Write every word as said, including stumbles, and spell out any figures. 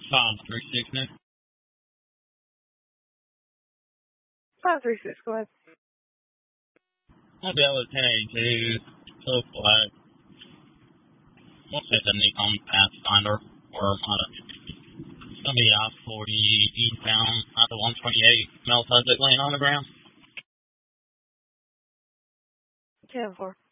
Five three six now. Five three six. Go ahead. I'll be able to ten eighty-two. So flat. We'll set the Nikon Pathfinder or uh, it's gonna be I forty eastbound at the one twenty-eight. Mel Fuzzick laying on the ground. ten four.